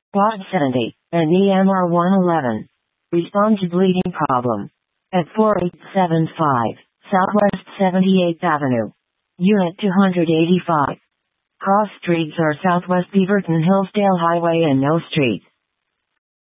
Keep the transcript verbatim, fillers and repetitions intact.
Quad seventy, and E M R one eleven. Respond to bleeding problem. At four eight seven five, Southwest seventy-eighth Avenue. Unit two eighty-five. Cross streets are Southwest Beaverton Hillsdale Highway and No Street.